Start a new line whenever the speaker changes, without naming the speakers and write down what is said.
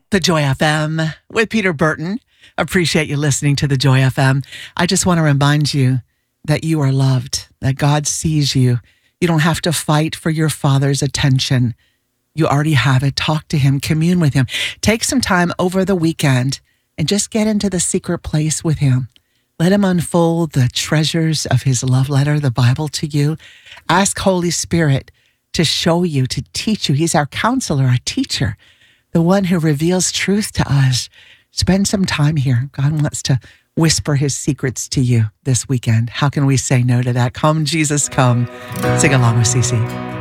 The Joy FM with Peter Burton. Appreciate you listening to the Joy FM. I just want to remind you that you are loved, that God sees you. You don't have to fight for your Father's attention. You already have it. Talk to him, commune with him. Take some time over the weekend and just get into the secret place with him. Let him unfold the treasures of his love letter, the Bible, to you. Ask Holy Spirit to show you, to teach you. He's our counselor, our teacher, the one who reveals truth to us. Spend some time here. God wants to whisper his secrets to you this weekend. How can we say no to that? Come, Jesus, come. Sing along with Cece.